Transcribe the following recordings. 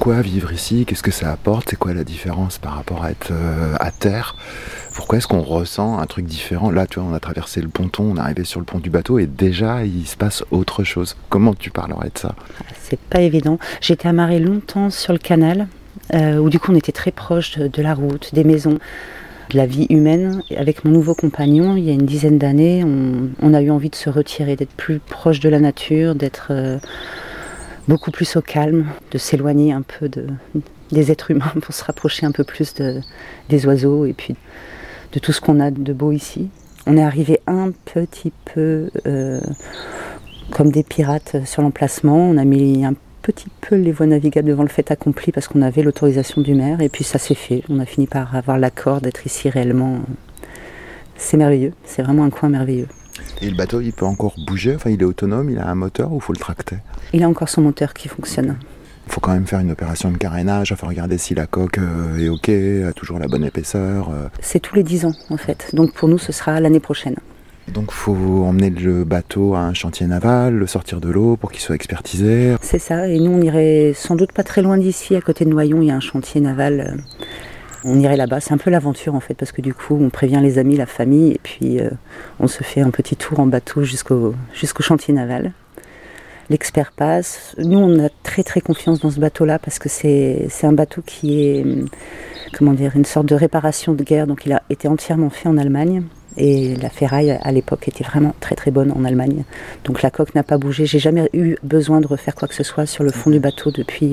quoi vivre ici? Qu'est-ce que ça apporte? C'est quoi la différence par rapport à être à terre? Pourquoi est-ce qu'on ressent un truc différent? Là, tu vois, on a traversé le ponton, on est arrivé sur le pont du bateau et déjà, il se passe autre chose. Comment tu parlerais de ça? C'est pas évident. J'étais amarrée longtemps sur le canal, où du coup on était très proche de la route, des maisons, de la vie humaine. Et avec mon nouveau compagnon, il y a une dizaine d'années, on a eu envie de se retirer, d'être plus proche de la nature, d'être beaucoup plus au calme, de s'éloigner un peu des êtres humains pour se rapprocher un peu plus des oiseaux et puis de tout ce qu'on a de beau ici. On est arrivé un petit peu comme des pirates sur l'emplacement. On a mis un petit peu les voies navigables devant le fait accompli parce qu'on avait l'autorisation du maire et puis ça s'est fait. On a fini par avoir l'accord d'être ici réellement. C'est merveilleux, c'est vraiment un coin merveilleux. Et le bateau, il peut encore bouger? Enfin, il est autonome, il a un moteur ou il faut le tracter? Il a encore son moteur qui fonctionne. Il faut quand même faire une opération de carénage, enfin regarder si la coque est ok, a toujours la bonne épaisseur. C'est tous les 10 ans en fait, donc pour nous ce sera l'année prochaine. Donc il faut emmener le bateau à un chantier naval, le sortir de l'eau pour qu'il soit expertisé. C'est ça, et nous on irait sans doute pas très loin d'ici, à côté de Noyon, il y a un chantier naval. On irait là-bas, c'est un peu l'aventure en fait, parce que du coup on prévient les amis, la famille, et puis on se fait un petit tour en bateau jusqu'au chantier naval. L'expert passe. Nous, on a très très confiance dans ce bateau-là parce que c'est un bateau qui est, une sorte de réparation de guerre. Donc il a été entièrement fait en Allemagne et la ferraille à l'époque était vraiment très très bonne en Allemagne. Donc la coque n'a pas bougé. J'ai jamais eu besoin de refaire quoi que ce soit sur le fond du bateau depuis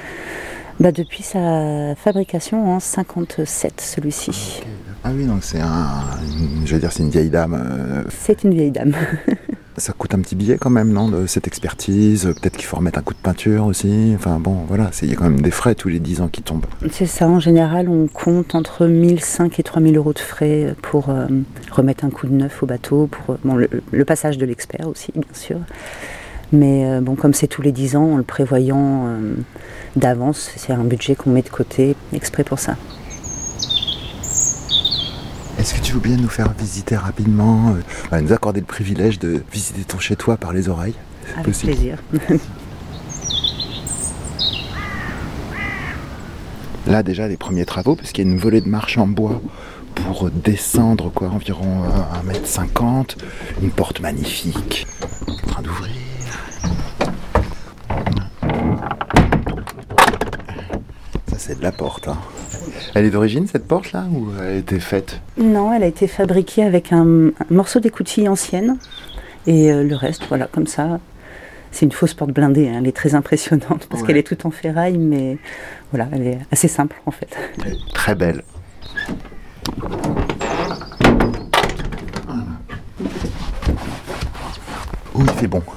sa fabrication en 57, celui-ci. Okay. Ah oui, donc c'est c'est une vieille dame. C'est une vieille dame. Ça coûte un petit billet quand même, non, de cette expertise? Peut-être qu'il faut remettre un coup de peinture aussi. Enfin bon, voilà, il y a quand même des frais tous les 10 ans qui tombent. C'est ça, en général, on compte entre 1 500 et 3 000 euros de frais pour remettre un coup de neuf au bateau, pour le passage de l'expert aussi, bien sûr. Mais comme c'est tous les 10 ans, en le prévoyant d'avance, c'est un budget qu'on met de côté exprès pour ça. Est-ce que tu veux bien nous faire visiter rapidement, nous accorder le privilège de visiter ton chez-toi par les oreilles? Avec possible. Plaisir. Là déjà les premiers travaux, parce qu'il y a une volée de marche en bois pour descendre environ 1,50 m, une porte magnifique, en train d'ouvrir. Ça c'est de la porte, hein. Elle est d'origine cette porte là ou elle a été faite? Non, elle a été fabriquée avec un morceau d'écoutille ancienne et le reste, voilà, comme ça. C'est une fausse porte blindée, hein. Elle est très impressionnante parce qu'elle est toute en ferraille, mais voilà, elle est assez simple en fait. Très belle. Oui, c'est bon.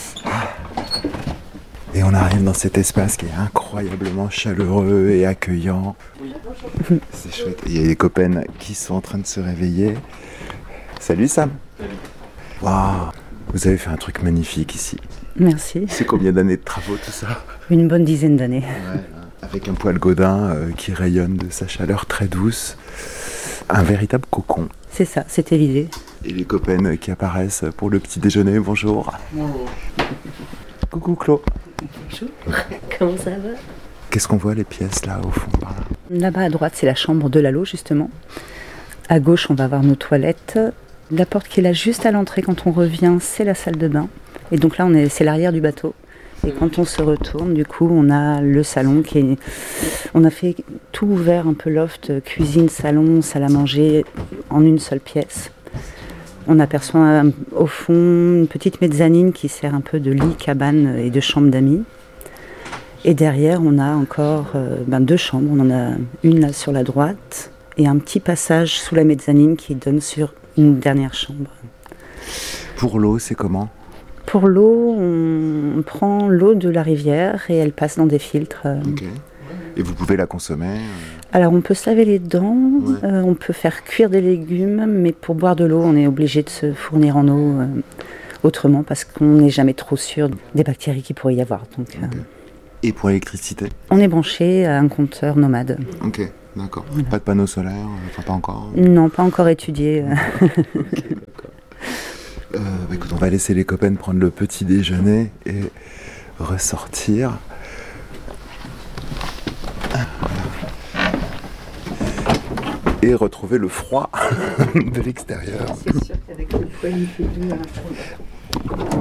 Et on arrive dans cet espace qui est incroyablement chaleureux et accueillant. C'est chouette. Il y a des copains qui sont en train de se réveiller. Salut Sam. Salut. Waouh, vous avez fait un truc magnifique ici. Merci. C'est combien d'années de travaux tout ça? Une bonne dizaine d'années. Ouais, avec un poêle Godin qui rayonne de sa chaleur très douce. Un véritable cocon. C'est ça, c'était l'idée. Et les copains qui apparaissent pour le petit déjeuner, bonjour. Bonjour. Coucou Claude. Bonjour, comment ça va? Qu'est-ce qu'on voit les pièces là au fond par là? Là-bas à droite c'est la chambre de Lalo justement. À gauche on va voir nos toilettes. La porte qui est là juste à l'entrée quand on revient c'est la salle de bain. Et donc là c'est l'arrière du bateau. Et quand on se retourne du coup on a le salon on a fait tout ouvert, un peu loft, cuisine, salon, salle à manger en une seule pièce. On aperçoit au fond une petite mezzanine qui sert un peu de lit, cabane et de chambre d'amis. Et derrière, on a encore 2 chambres. On en a une là sur la droite et un petit passage sous la mezzanine qui donne sur une dernière chambre. Pour l'eau, c'est comment? Pour l'eau, on prend l'eau de la rivière et elle passe dans des filtres. Okay. Et vous pouvez la consommer? Alors on peut se laver les dents, on peut faire cuire des légumes, mais pour boire de l'eau, on est obligé de se fournir en eau autrement parce qu'on n'est jamais trop sûr des bactéries qu'il pourrait y avoir. Donc, okay. Et pour l'électricité? On est branché à un compteur nomade. Ok, d'accord. Voilà. Pas de panneaux solaires, pas encore? Non, pas encore étudié. Okay, d'accord. Écoute, on va laisser les copains prendre le petit déjeuner et ressortir. et retrouver le froid de l'extérieur. C'est sûr qu'avec le poêle, il fait doux à l'intérieur.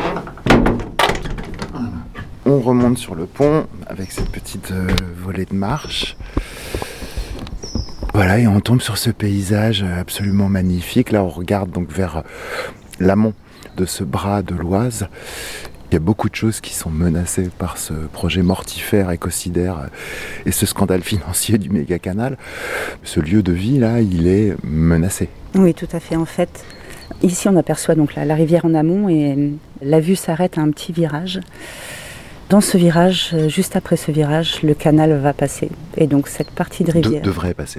On remonte sur le pont avec cette petite volée de marche. Voilà, et on tombe sur ce paysage absolument magnifique. Là, on regarde donc vers l'amont de ce bras de l'Oise. Il y a beaucoup de choses qui sont menacées par ce projet mortifère, écocidaire et ce scandale financier du méga-canal. Ce lieu de vie, là, il est menacé. Oui, tout à fait. En fait, ici, on aperçoit donc la rivière en amont et la vue s'arrête à un petit virage. Dans ce virage, juste après ce virage, le canal va passer. Et donc, cette partie de rivière... devrait passer.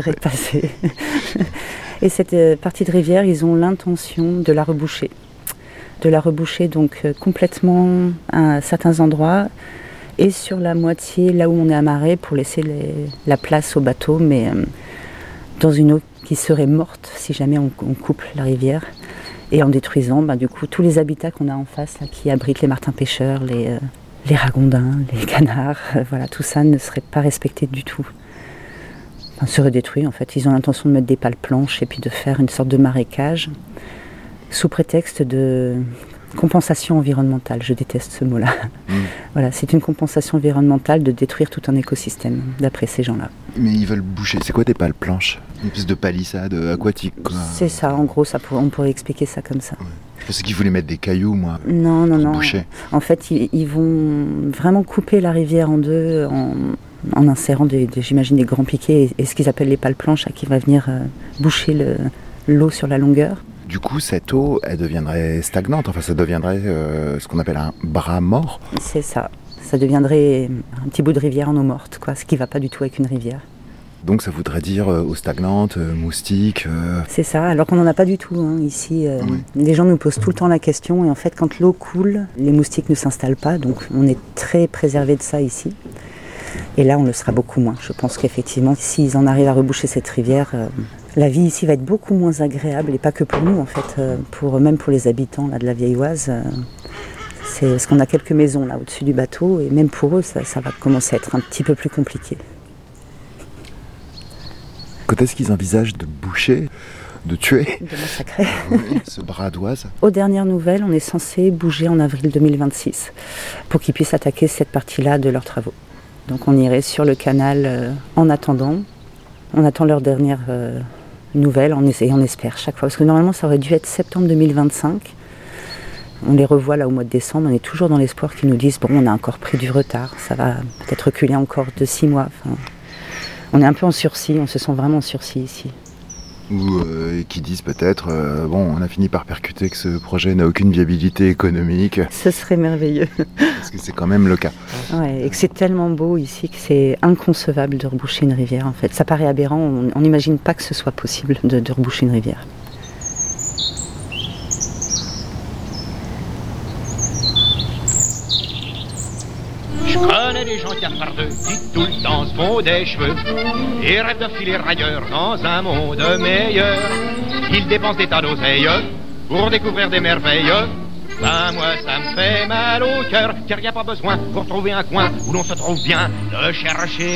Et cette partie de rivière, ils ont l'intention de la reboucher. Donc complètement à certains endroits et sur la moitié là où on est amarré pour laisser la place au bateau, mais dans une eau qui serait morte si jamais on coupe la rivière, et en détruisant du coup tous les habitats qu'on a en face là, qui abritent les martins pêcheurs, les ragondins, les canards, voilà, tout ça ne serait pas respecté du tout. Enfin, serait détruit en fait. Ils ont l'intention de mettre des pales planches et puis de faire une sorte de marécage sous prétexte de compensation environnementale. Je déteste ce mot-là. Voilà, c'est une compensation environnementale de détruire tout un écosystème, d'après ces gens-là. Mais ils veulent boucher. C'est quoi des pales planches? Une espèce de palissade aquatique, quoi. C'est ça, en gros, on pourrait expliquer ça comme ça. Ouais. Je pensais qu'ils voulaient mettre des cailloux, moi. Non. Boucher. En fait, ils vont vraiment couper la rivière en deux en insérant, j'imagine, des grands piquets et ce qu'ils appellent les pales planches qui va venir boucher l'eau sur la longueur. Du coup, cette eau, elle deviendrait stagnante. Enfin, ça deviendrait ce qu'on appelle un bras mort. C'est ça. Ça deviendrait un petit bout de rivière en eau morte, quoi. Ce qui ne va pas du tout avec une rivière. Donc, ça voudrait dire eau stagnante, moustiques. C'est ça, alors qu'on n'en a pas du tout. Ici, Oui. Les gens nous posent tout le temps la question. Et en fait, quand l'eau coule, les moustiques ne s'installent pas. Donc, on est très préservé de ça ici. Et là, on le sera beaucoup moins. Je pense qu'effectivement, s'ils en arrivent à reboucher cette rivière... la vie ici va être beaucoup moins agréable, et pas que pour nous en fait, même pour les habitants là, de la Vieille Oise. C'est parce qu'on a quelques maisons là au-dessus du bateau, et même pour eux, ça va commencer à être un petit peu plus compliqué. Quand est-ce qu'ils envisagent de boucher, de tuer De massacrer. ce bras d'Oise? Aux dernières nouvelles, on est censé bouger en avril 2026 pour qu'ils puissent attaquer cette partie-là de leurs travaux. Donc on irait sur le canal en attendant. On attend leurs dernières nouvelles et on espère chaque fois. Parce que normalement, ça aurait dû être septembre 2025. On les revoit là au mois de décembre. On est toujours dans l'espoir qu'ils nous disent bon, on a encore pris du retard. Ça va peut-être reculer encore de 6 mois. Enfin, on est un peu en sursis. On se sent vraiment en sursis ici. Ou qui disent peut-être on a fini par percuter que ce projet n'a aucune viabilité économique. Ce serait merveilleux. Parce que c'est quand même le cas. Ouais, et que c'est tellement beau ici que c'est inconcevable de reboucher une rivière en fait. Ça paraît aberrant, on n'imagine pas que ce soit possible de reboucher une rivière. Je connais des gens qui affardeux, qui tout le temps se font des cheveux et rêvent de filer ailleurs dans un monde meilleur. Ils dépensent des tas d'oseilles pour découvrir des merveilles. Ben moi ça me fait mal au cœur, car y a pas besoin pour trouver un coin où l'on se trouve bien de chercher